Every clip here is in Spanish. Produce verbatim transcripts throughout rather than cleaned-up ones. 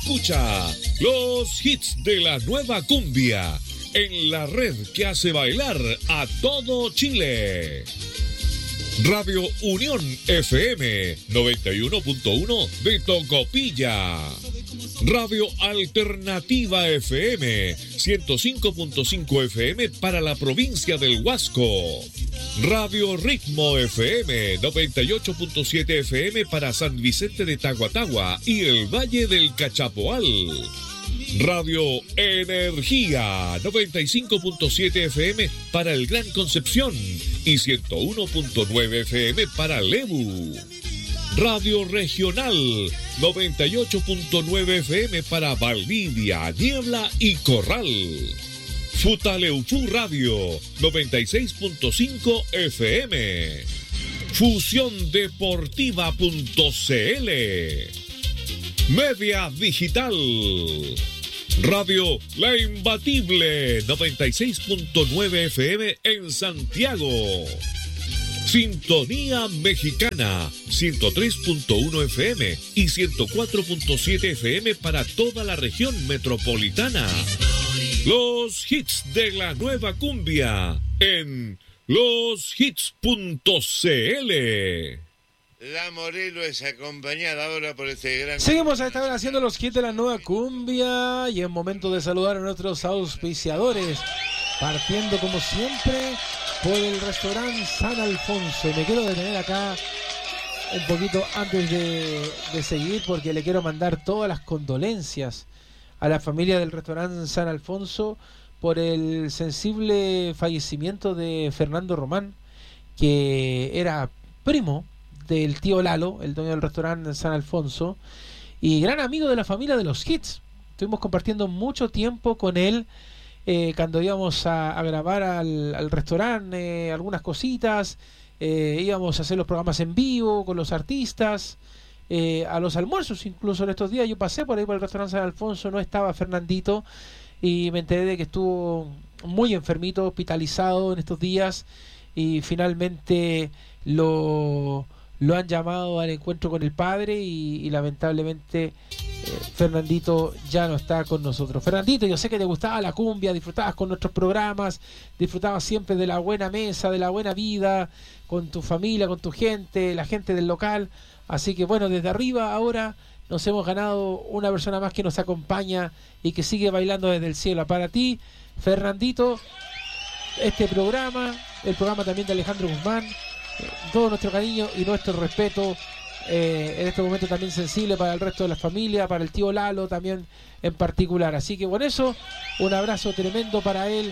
Escucha los hits de la nueva cumbia en la red que hace bailar a todo Chile. Radio Unión F M noventa y uno punto uno de Tocopilla. Radio Alternativa F M ciento cinco punto cinco F M para la provincia del Huasco. Radio Ritmo F M noventa y ocho punto siete F M para San Vicente de Tahuatahua y el Valle del Cachapoal. Radio Energía noventa y cinco punto siete F M para el Gran Concepción y ciento uno punto nueve F M para Lebu. Radio Regional noventa y ocho punto nueve F M para Valdivia, Niebla y Corral. Futaleufú Radio noventa y seis punto cinco F M. Fusión Deportiva punto C L. Media Digital. Radio La Imbatible noventa y seis punto nueve F M en Santiago. Sintonía Mexicana ciento tres punto uno F M y ciento cuatro punto siete F M para toda la región metropolitana. Los hits de la nueva cumbia en los hits punto C L. La Morelo es acompañada ahora por este gran... Seguimos a esta hora haciendo los hits de la nueva cumbia y es momento de saludar a nuestros auspiciadores, partiendo como siempre por el restaurante San Alfonso. Me quiero detener acá un poquito antes de, de seguir porque le quiero mandar todas las condolencias a la familia del restaurante San Alfonso por el sensible fallecimiento de Fernando Román, que era primo del tío Lalo, el dueño del restaurante San Alfonso, y gran amigo de la familia de los hits. Estuvimos compartiendo mucho tiempo con él eh, cuando íbamos a, a grabar al, al restaurante eh, algunas cositas, eh, íbamos a hacer los programas en vivo con los artistas, eh, a los almuerzos incluso en estos días. Yo pasé por ahí por el restaurante San Alfonso, no estaba Fernandito y me enteré de que estuvo muy enfermito, hospitalizado en estos días, y finalmente lo... lo han llamado al encuentro con el padre y, y lamentablemente eh, Fernandito ya no está con nosotros. Fernandito, yo sé que te gustaba la cumbia, disfrutabas con nuestros programas, disfrutabas siempre de la buena mesa, de la buena vida, con tu familia, con tu gente, la gente del local. Así que bueno, desde arriba ahora nos hemos ganado una persona más que nos acompaña y que sigue bailando desde el cielo. Para ti, Fernandito, este programa, el programa también de Alejandro Guzmán, todo nuestro cariño y nuestro respeto eh, en este momento también sensible para el resto de la familia, para el tío Lalo también en particular. Así que con eso, un abrazo tremendo para él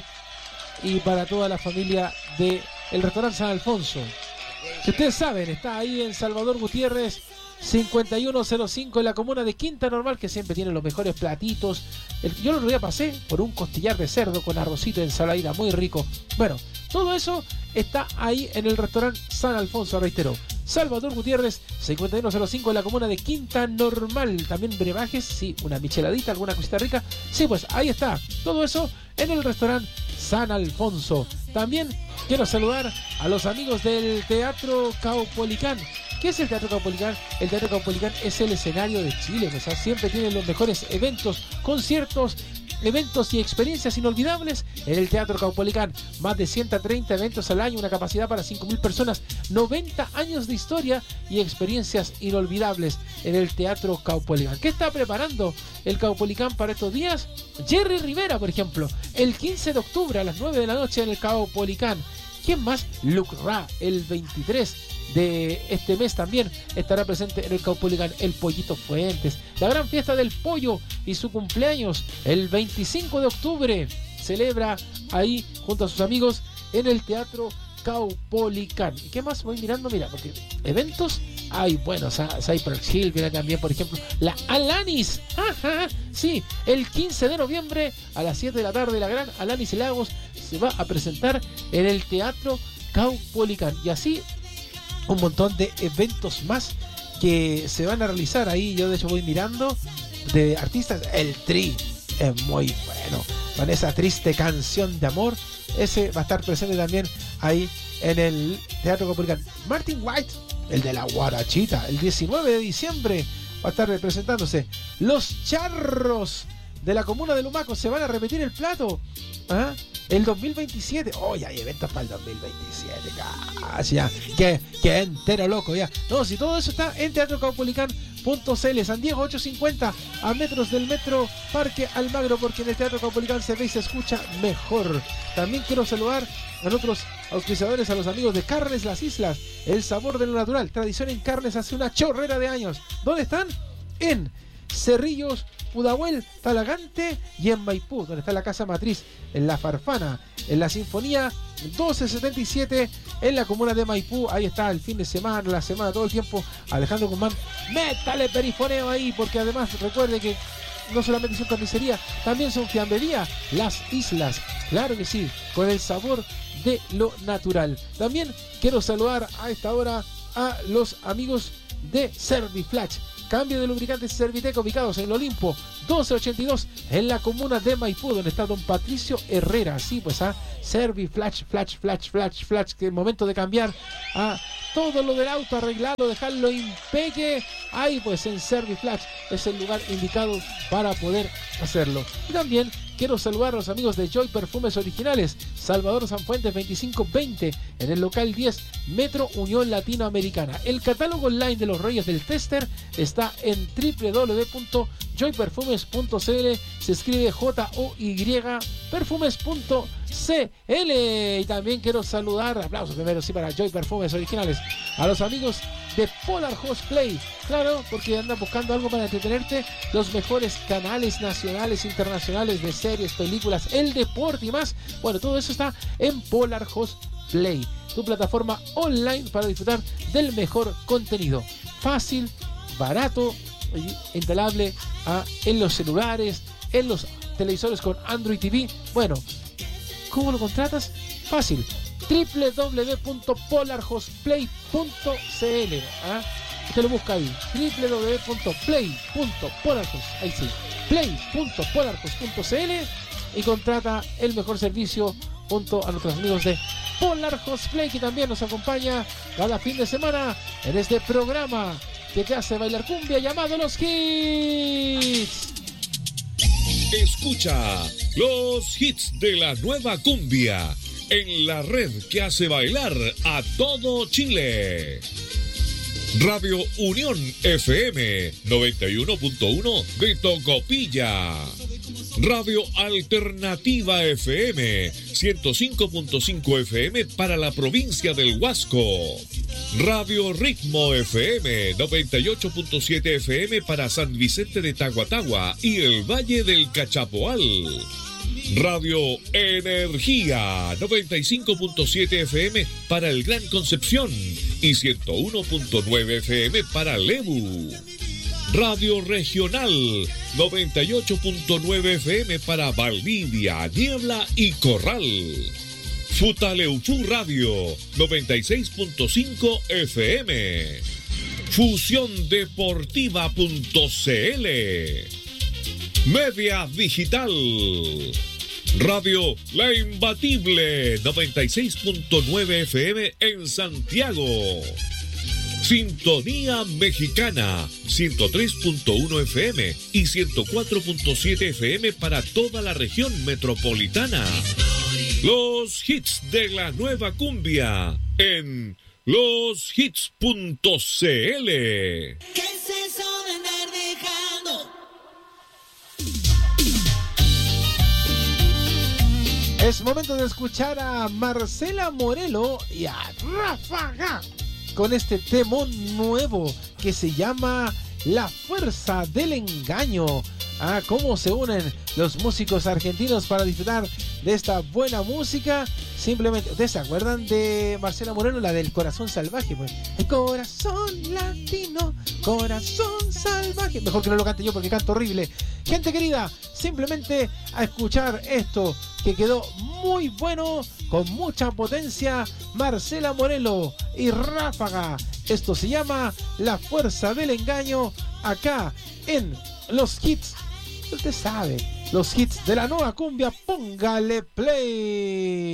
y para toda la familia de el restaurante San Alfonso. Si ustedes saben, está ahí en Salvador Gutiérrez cincuenta y uno cero cinco, en la comuna de Quinta Normal, que siempre tiene los mejores platitos. El, yo el otro día pasé por un costillar de cerdo con arrocito y ensaladita, muy rico. Bueno, todo eso está ahí en el restaurante San Alfonso, reitero. Salvador Gutiérrez, cincuenta y uno cero cinco, en la comuna de Quinta Normal. También brebajes, sí, una micheladita, alguna cosita rica. Sí, pues ahí está, todo eso en el restaurante San Alfonso. También quiero saludar a los amigos del Teatro Caupolicán. ¿Qué es el Teatro Caupolicán? El Teatro Caupolicán es el escenario de Chile, o sea, siempre tienen los mejores eventos, conciertos, eventos y experiencias inolvidables en el Teatro Caupolicán. Más de ciento treinta eventos al año, una capacidad para cinco mil personas, noventa años de historia y experiencias inolvidables en el Teatro Caupolicán. ¿Qué está preparando el Caupolicán para estos días? Jerry Rivera, por ejemplo, el quince de octubre a las nueve de la noche en el Caupolicán. ¿Quién más? Luke Ra, el veintitrés de este mes también estará presente en el Caupolicán. El Pollito Fuentes, la gran fiesta del pollo y su cumpleaños el veinticinco de octubre celebra ahí junto a sus amigos en el Teatro Caupolicán. ¿Y qué más voy mirando? Mira, porque eventos hay buenos. Cypress Hill viene también, por ejemplo, la Alanis. Ajá, sí, el quince de noviembre a las siete de la tarde la gran Alanis Lagos se va a presentar en el Teatro Caupolicán. Y así un montón de eventos más que se van a realizar ahí. Yo de hecho voy mirando de artistas. El Tri es muy bueno, con esa triste canción de amor. Ese va a estar presente también ahí en el Teatro Caupolicán. Martin White, el de la guarachita, el diecinueve de diciembre va a estar representándose. Los charros de la comuna de Lumaco se van a repetir el plato. ¿Ah? El dos mil veintisiete. Oh, ya hay eventos para el dos mil veintisiete. Casi ya. Que, que entero loco ya. No, si todo eso está en teatro caupolicán punto c l. San Diego ochocientos cincuenta, a metros del metro Parque Almagro, porque en el Teatro Caupolicán se ve y se escucha mejor. También quiero saludar a otros auspiciadores, a los amigos de Carnes Las Islas, el sabor de lo natural, tradición en carnes hace una chorrera de años. ¿Dónde están? En Cerrillos, Pudahuel, Talagante y en Maipú, donde está la casa matriz, en La Farfana, en la Sinfonía doce setenta y siete, en la comuna de Maipú. Ahí está el fin de semana, la semana, todo el tiempo. Alejandro Guzmán, métale perifoneo ahí, porque además recuerde que no solamente son carnicería, también son fiambrería. Las Islas, claro que sí, con el sabor de lo natural. También quiero saludar a esta hora a los amigos de Serviflash, cambio de lubricantes Servitec, ubicados en el Olimpo doce ochenta y dos, en la comuna de Maipú, donde está don Patricio Herrera. Sí, pues a Serviflash, flash, flash, flash, flash, que es el momento de cambiar a todo lo del auto, arreglarlo, dejarlo impeque. Ahí pues en Serviflash es el lugar indicado para poder hacerlo. Y también quiero saludar a los amigos de Joy Perfumes Originales, Salvador Sanfuentes veinticinco veinte, en el local diez, Metro Unión Latinoamericana. El catálogo online de los Reyes del Tester está en doble u doble u doble u punto joy perfumes punto c l, se escribe J O Y, perfumes punto c l. Y también quiero saludar, aplausos primero sí para Joy Perfumes Originales, a los amigos de Polar Host Play, claro, porque andan buscando algo para entretenerte, los mejores canales nacionales, internacionales de series, películas, el deporte y más. Bueno, todo eso está en Polar Host Play, tu plataforma online para disfrutar del mejor contenido. Fácil, barato, instalable ah, en los celulares, en los televisores con Android T V. Bueno, ¿cómo lo contratas? Fácil, doble u doble u doble u punto polar host play punto c l. ¿ah? Usted lo busca ahí, doble u doble u doble u punto play punto polarhost, ahí sí, play punto polarhost punto c l, y contrata el mejor servicio junto a nuestros amigos de Polar Host Play, que también nos acompaña cada fin de semana en este programa que te hace bailar cumbia llamado Los Hits. Escucha los hits de la nueva cumbia en la red que hace bailar a todo Chile. Radio Unión F M noventa y uno punto uno de Tocopilla. Radio Alternativa F M ciento cinco punto cinco F M para la provincia del Huasco. Radio Ritmo F M noventa y ocho punto siete F M para San Vicente de Tahuatahua y el Valle del Cachapoal. Radio Energía noventa y cinco punto siete F M para el Gran Concepción y ciento uno punto nueve F M para Lebu. Radio Regional noventa y ocho punto nueve F M para Valdivia, Niebla y Corral. Futaleufú Radio noventa y seis punto cinco F M. Fusión Deportiva punto c l. Media Digital. Radio La Imbatible noventa y seis punto nueve F M en Santiago. Sintonía Mexicana ciento tres punto uno F M y ciento cuatro punto siete F M para toda la región metropolitana. Los hits de la nueva cumbia en los hits punto c l. ¿Qué es eso de andar dejando? Es momento de escuchar a Marcela Morelo y a Ráfaga con este temón nuevo que se llama La Fuerza del Engaño. Ah, cómo se unen los músicos argentinos para disfrutar de esta buena música. Simplemente, ¿ustedes se acuerdan de Marcela Moreno, la del Corazón Salvaje? Pues, el corazón latino, corazón salvaje. Mejor que no lo cante yo porque canto horrible. Gente querida, simplemente a escuchar esto que quedó muy bueno, con mucha potencia. Marcela Morelo y Ráfaga. Esto se llama La Fuerza del Engaño, acá en los hits. Usted sabe, los hits de la nueva cumbia. Póngale play.